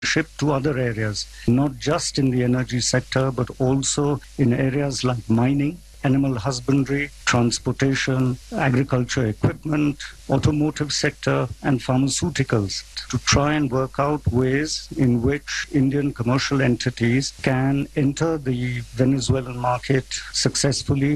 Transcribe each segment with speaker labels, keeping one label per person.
Speaker 1: shift to other areas, not just in the energy sector, but also in areas like mining, animal husbandry, transportation, agriculture equipment, automotive sector, and pharmaceuticals to try and work out ways in which Indian commercial entities can enter the Venezuelan market successfully.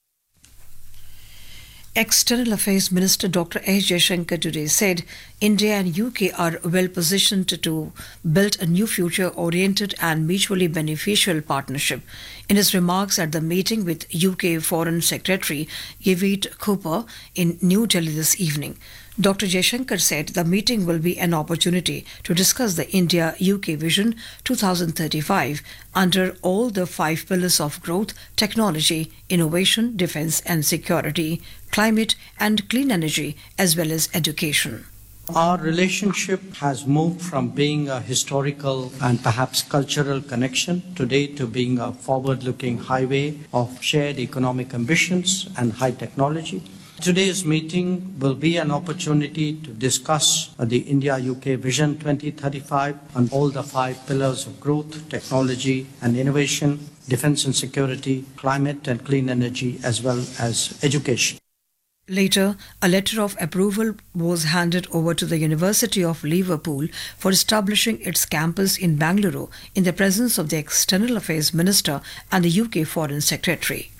Speaker 2: External Affairs Minister Dr. S. Jaishankar today said India and UK are well positioned to build a new future-oriented and mutually beneficial partnership. In his remarks at the meeting with UK Foreign Secretary Yvette Cooper in New Delhi this evening, Dr. Jaishankar said the meeting will be an opportunity to discuss the India-UK Vision 2035 under all the 5 pillars of growth, technology, innovation, defence and security, climate and clean energy, as well as education.
Speaker 3: Our relationship has moved from being a historical and perhaps cultural connection today to being a forward-looking highway of shared economic ambitions and high technology. Today's meeting will be an opportunity to discuss the India-UK Vision 2035 on all the 5 pillars of growth, technology and innovation, defence and security, climate and clean energy, as well as education.
Speaker 2: Later, a letter of approval was handed over to the University of Liverpool for establishing its campus in Bangalore in the presence of the External Affairs Minister and the UK Foreign Secretary.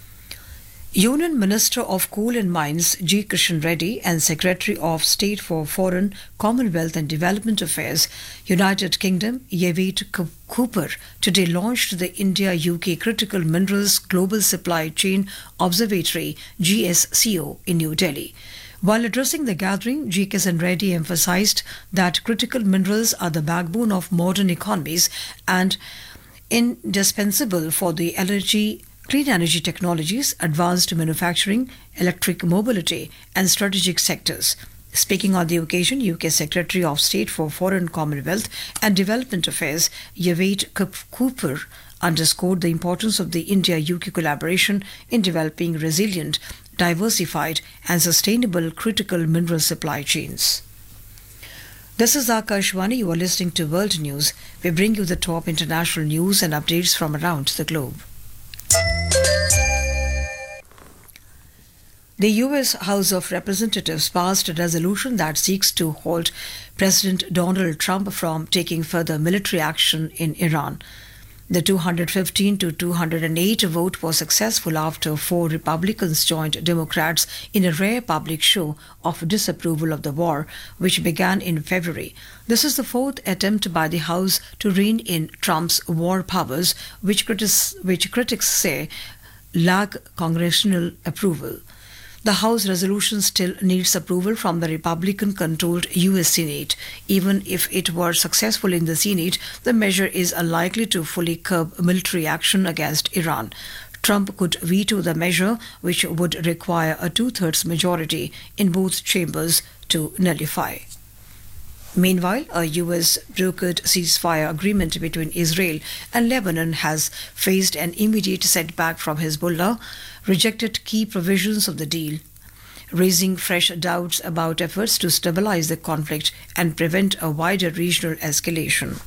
Speaker 2: Union Minister of Coal and Mines G. Kishan Reddy and Secretary of State for Foreign, Commonwealth and Development Affairs, United Kingdom, Yvette Cooper, today launched the India-UK Critical Minerals Global Supply Chain Observatory GSCO in New Delhi. While addressing the gathering, G. Kishan Reddy emphasized that critical minerals are the backbone of modern economies and indispensable for the clean energy technologies, advanced manufacturing, electric mobility, and strategic sectors. Speaking on the occasion, UK Secretary of State for Foreign, Commonwealth and Development Affairs, Yvette Cooper, underscored the importance of the India-UK collaboration in developing resilient, diversified, and sustainable critical mineral supply chains. This is Akashwani. You are listening to World News. We bring you the top international news and updates from around the globe. The U.S. House of Representatives passed a resolution that seeks to halt President Donald Trump from taking further military action in Iran. The 215 to 208 vote was successful after 4 Republicans joined Democrats in a rare public show of disapproval of the war, which began in February. This is the 4th attempt by the House to rein in Trump's war powers, which critics say lack congressional approval. The House resolution still needs approval from the Republican-controlled U.S. Senate. Even if it were successful in the Senate, the measure is unlikely to fully curb military action against Iran. Trump could veto the measure, which would require a 2/3 majority in both chambers to nullify. Meanwhile, a U.S. brokered ceasefire agreement between Israel and Lebanon has faced an immediate setback from Hezbollah, rejected key provisions of the deal, raising fresh doubts about efforts to stabilize the conflict and prevent a wider regional escalation.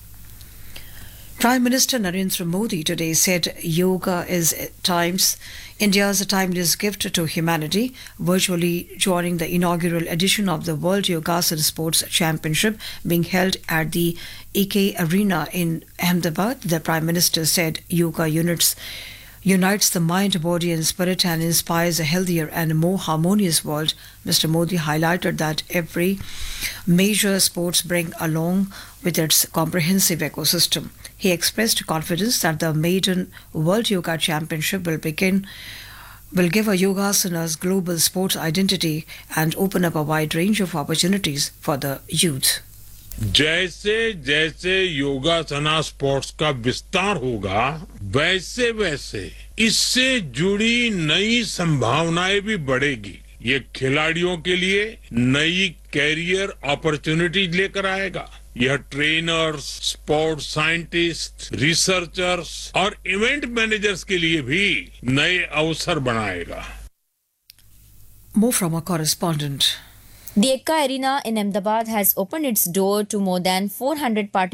Speaker 2: Prime Minister Narendra Modi today said yoga is at times India's timeless gift to humanity, virtually joining the inaugural edition of the World Yogasan Sports Championship being held at the EK Arena in Ahmedabad. The Prime Minister said yoga unites the mind, body and spirit and inspires a healthier and more harmonious world. Mr. Modi highlighted that every major sports bring along with its comprehensive ecosystem. He expressed confidence that the maiden World Yoga Championship will give a yogasana's global sports identity and open up a wide range of opportunities for the youth.
Speaker 4: जैसे जैसे योगासना sports का विस्तार होगा वैसे वैसे इससे जुड़ी नई संभावनाएं भी बढ़ेगी। ये खिलाड़ियों के लिए नई कैरियर अपॉर्चुनिटीज लेकर आएगा। यह ट्रेनर्स, स्पोर्ट्स साइंटिस्ट, रिसर्चर्स और इवेंट मैनेजर्स के लिए भी नए अवसर बनाएगा।
Speaker 2: More from our correspondent.
Speaker 5: The Ekka Arena in Ahmedabad has opened its door to more than 400 participants